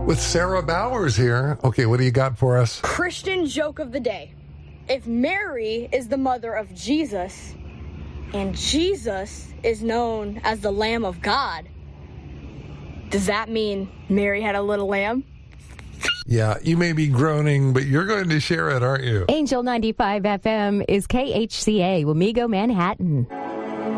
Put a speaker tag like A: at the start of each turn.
A: with Sarah Bowers here. Okay, what do you got for us?
B: Christian joke of the day. If Mary is the mother of Jesus, and Jesus is known as the Lamb of God, does that mean Mary had a little lamb?
A: Yeah, you may be groaning, but you're going to share it, aren't you?
C: Angel 95 FM is KHCA, Wamego, Manhattan.